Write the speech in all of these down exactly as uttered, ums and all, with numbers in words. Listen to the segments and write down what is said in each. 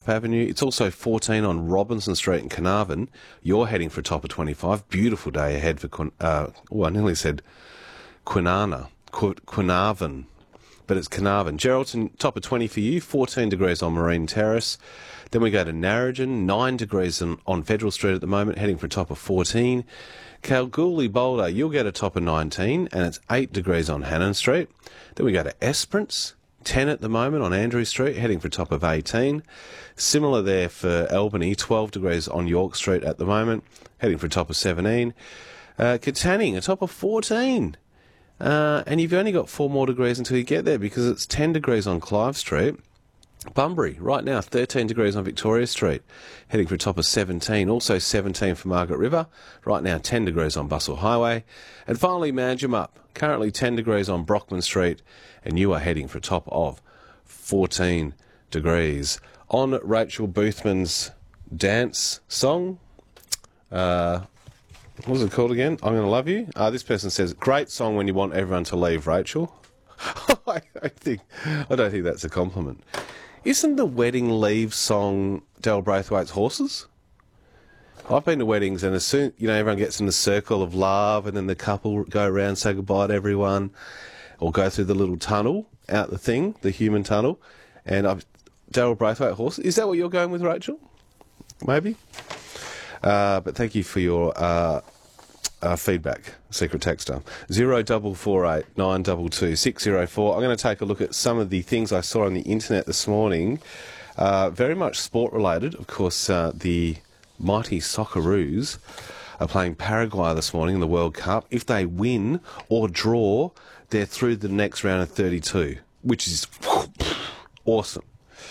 Avenue. It's also fourteen on Robinson Street in Carnarvon. You're heading for a top of twenty-five. Beautiful day ahead for, Quin- uh, oh, I nearly said Quinana, Qu- Quinarvon, but it's Carnarvon. Geraldton, top of twenty for you, fourteen degrees on Marine Terrace. Then we go to Narrogin, nine degrees on, on Federal Street at the moment, heading for a top of fourteen. Kalgoorlie Boulder, you'll get a top of nineteen, and it's eight degrees on Hannon Street. Then we go to Esperance, ten at the moment on Andrew Street, heading for a top of eighteen. Similar there for Albany, twelve degrees on York Street at the moment, heading for a top of seventeen. Uh, Katanning, a top of fourteen. Uh, and you've only got four more degrees until you get there because it's ten degrees on Clive Street. Bunbury, right now, thirteen degrees on Victoria Street, heading for a top of seventeen. Also seventeen for Margaret River, right now ten degrees on Bustle Highway. And finally, Manjimup, currently ten degrees on Brockman Street, and you are heading for a top of fourteen degrees. On Rachel Boothman's dance song, uh, what was it called again? I'm Gonna Love You. Uh, this person says, great song when you want everyone to leave, Rachel. I don't think, I don't think that's a compliment. Isn't the wedding leave song Del Braithwaite's Horses? I've been to weddings, and as soon, you know, everyone gets in the circle of love, and then the couple go around, say goodbye to everyone, or go through the little tunnel out the thing, the human tunnel. And I've Daryl Braithwaite Horses. Is that what you're going with, Rachel? Maybe. Uh, but thank you for your uh, uh, feedback, Secret Texter. Zero double four eight nine double two six zero four. I'm going to take a look at some of the things I saw on the internet this morning. Uh, very much sport related. Of course, uh, the mighty Socceroos are playing Paraguay this morning in the World Cup. If they win or draw, they're through the next round of thirty-two, which is awesome.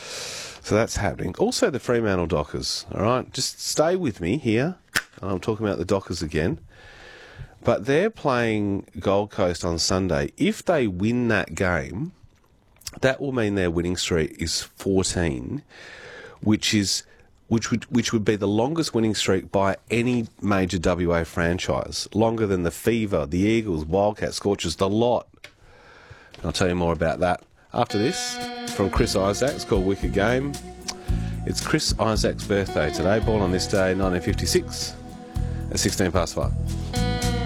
So that's happening. Also, the Fremantle Dockers, all right? Just stay with me here. I'm talking about the Dockers again. But they're playing Gold Coast on Sunday. If they win that game, that will mean their winning streak is fourteen, which is which would which would be the longest winning streak by any major W A franchise, longer than the Fever, the Eagles, Wildcats, Scorchers, the lot. I'll tell you more about that after this from Chris Isaac. It's called Wicked Game. It's Chris Isaac's birthday today, born on this day, nineteen fifty-six, at sixteen past five.